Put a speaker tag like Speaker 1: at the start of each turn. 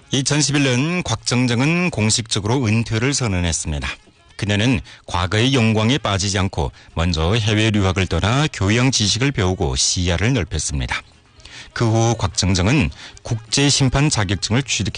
Speaker 1: 2011년 곽정정은 공식적으로 은퇴를 선언했습니다. 그녀는 과거의 영광에 빠지지 않고 먼저 해외 유학을 떠나 교양 지식을 배우고 시야를 넓혔습니다. 그 후 곽정정은 국제심판 자격증을 취득했습니다.